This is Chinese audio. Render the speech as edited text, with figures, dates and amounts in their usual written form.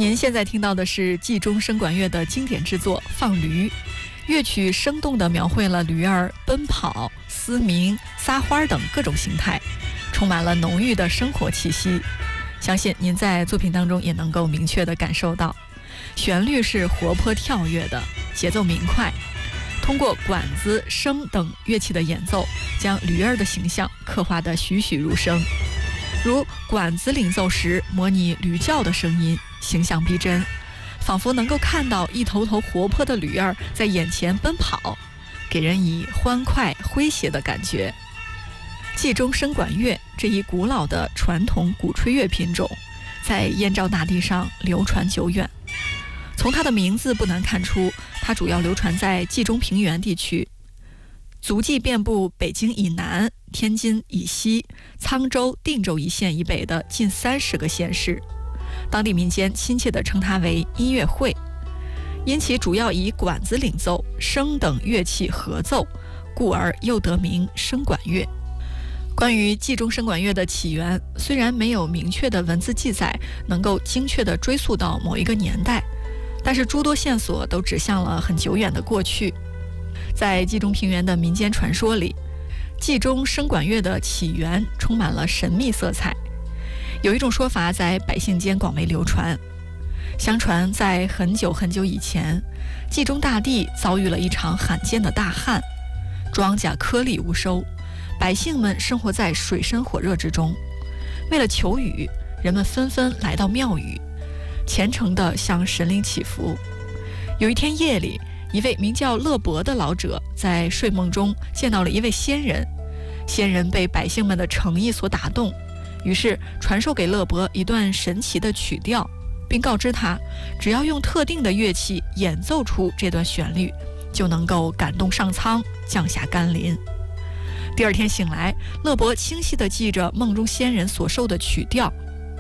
您现在听到的是冀中声管乐的经典之作《放驴》，乐曲生动地描绘了驴儿奔跑、嘶鸣、撒欢儿等各种形态，充满了浓郁的生活气息。相信您在作品当中也能够明确地感受到，旋律是活泼跳跃的，节奏明快。通过管子、笙等乐器的演奏，将驴儿的形象刻画得栩栩如生。如管子领奏时模拟驴叫的声音，形象逼真，仿佛能够看到一头头活泼的驴儿在眼前奔跑，给人以欢快诙谐的感觉。冀中声管乐这一古老的传统鼓吹乐品种，在燕赵大地上流传久远。从它的名字不难看出，它主要流传在冀中平原地区，足迹遍布北京以南、天津以西、沧州、定州一线以北的近30个县市。当地民间亲切地称它为音乐会，因其主要以管子领奏、笙等乐器合奏，故而又得名声管乐。关于冀中声管乐的起源，虽然没有明确的文字记载能够精确地追溯到某一个年代，但是诸多线索都指向了很久远的过去。在冀中平原的民间传说里，冀中声管乐的起源充满了神秘色彩。有一种说法在百姓间广为流传，相传在很久很久以前，冀中大地遭遇了一场罕见的大旱，庄稼颗粒无收，百姓们生活在水深火热之中。为了求雨，人们纷纷来到庙宇，虔诚地向神灵祈福。有一天夜里，一位名叫乐伯的老者在睡梦中见到了一位仙人，仙人被百姓们的诚意所打动，于是传授给乐伯一段神奇的曲调，并告知他，只要用特定的乐器演奏出这段旋律，就能够感动上苍，降下甘霖。第二天醒来，乐伯清晰地记着梦中仙人所授的曲调，